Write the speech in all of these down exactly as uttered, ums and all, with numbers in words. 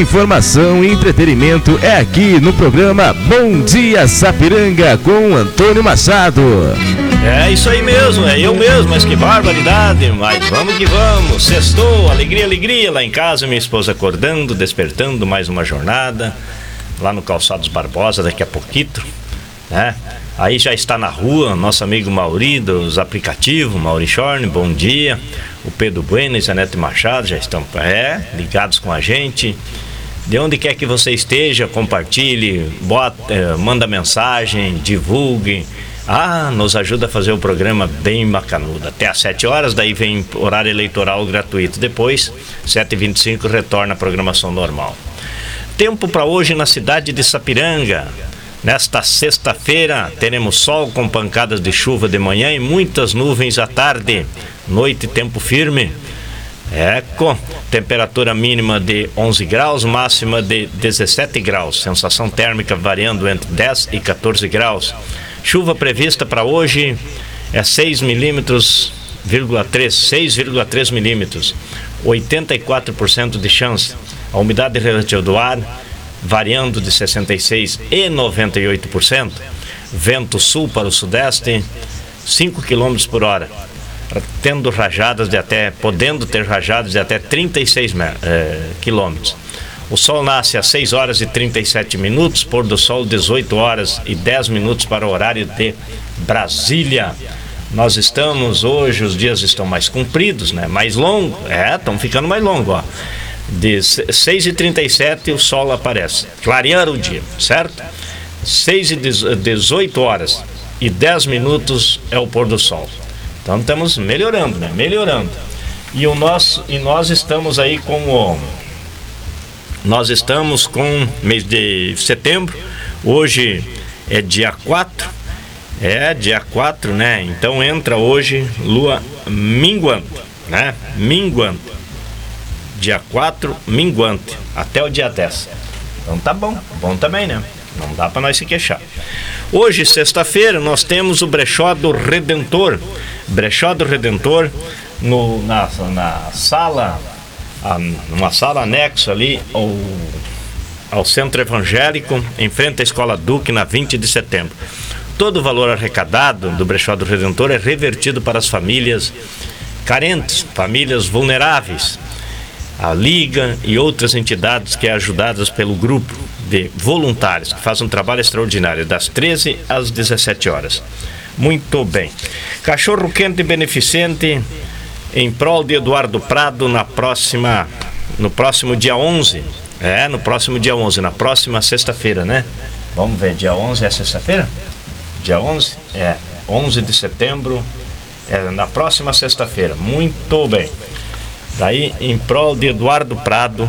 informação e entretenimento é aqui no programa Bom Dia Sapiranga com Antônio Machado. É isso aí mesmo, é eu mesmo, mas que barbaridade, mas vamos que vamos, sextou, alegria, alegria, lá em casa minha esposa acordando, despertando, mais uma jornada, lá no Calçados Barbosa, daqui a pouquinho, né? Aí já está na rua, nosso amigo Mauri dos aplicativos, Mauri Schorn, bom dia, o Pedro Bueno e Zanete Machado já estão é, ligados com a gente. De onde quer que você esteja, compartilhe, bota, eh, manda mensagem, divulgue. Ah, nos ajuda a fazer o programa bem bacanudo. Até às sete horas, daí vem horário eleitoral gratuito. Depois, sete e vinte e cinco, retorna a programação normal. Tempo para hoje na cidade de Sapiranga. Nesta sexta-feira, teremos sol com pancadas de chuva de manhã e muitas nuvens à tarde. Noite, tempo firme. Eco, temperatura mínima de onze graus, máxima de dezessete graus. Sensação térmica variando entre dez e quatorze graus. Chuva prevista para hoje é seis milímetros, seis vírgula três milímetros, oitenta e quatro por cento de chance. A umidade relativa do ar variando de sessenta e seis por cento e noventa e oito por cento. Vento sul para o sudeste, cinco quilômetros por hora, tendo rajadas de até, podendo ter rajadas de até trinta e seis quilômetros. O sol nasce às seis horas e trinta e sete minutos, pôr do sol dezoito horas e dez minutos para o horário de Brasília. Nós estamos hoje, os dias estão mais compridos, né? Mais longos, é, estão ficando mais longos, ó. De seis e trinta e sete o sol aparece, clarear o dia, certo? seis e dezoito horas e dez minutos é o pôr do sol. Então estamos melhorando, né? Melhorando. E, o nosso, e nós estamos aí com o... Nós estamos com mês de setembro. Hoje é dia quatro. É dia quatro, né? Então entra hoje lua minguante, né? Minguante. Dia quatro, minguante. Até o dia dez. Então tá bom. Bom também, né? Não dá pra nós se queixar. Hoje, sexta-feira, nós temos o Brechó do Redentor. Brechó do Redentor no, na, na sala... numa sala anexa ali ao, ao Centro Evangélico, em frente à Escola Duque, na vinte de setembro. Todo o valor arrecadado do Brechó do Redentor é revertido para as famílias carentes, famílias vulneráveis. A Liga e outras entidades que é ajudadas pelo grupo de voluntários que fazem um trabalho extraordinário, das treze às dezessete horas. Muito bem. Cachorro quente beneficente em prol de Eduardo Prado na próxima, no próximo dia onze. É, no próximo dia onze, na próxima sexta-feira, né? Vamos ver, dia onze é sexta-feira? Dia onze? É, onze de setembro, é na próxima sexta-feira. Muito bem. Daí, em prol de Eduardo Prado,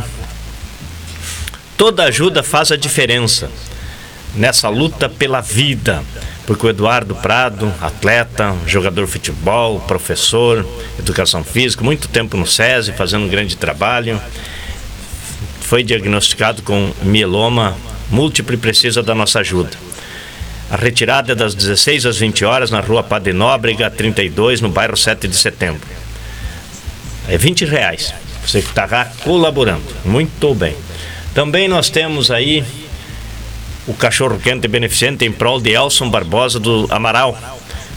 toda ajuda faz a diferença nessa luta pela vida. Porque o Eduardo Prado, atleta, jogador de futebol, professor, educação física, muito tempo no SESI, fazendo um grande trabalho, foi diagnosticado com mieloma múltiplo e precisa da nossa ajuda. A retirada é das dezesseis às vinte horas na rua Padre Nóbrega, trinta e dois, no bairro sete de setembro. É vinte reais, você que está colaborando, muito bem. Também nós temos aí o cachorro quente beneficente em prol de Elson Barbosa do Amaral.